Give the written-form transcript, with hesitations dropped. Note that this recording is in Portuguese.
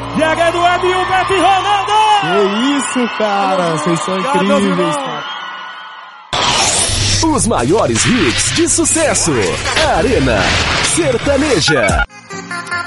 Diego Eduardo e o Beto e Ronaldo! Que isso, cara, vocês são incríveis, cara. Os maiores hits de sucesso. Arena Sertaneja.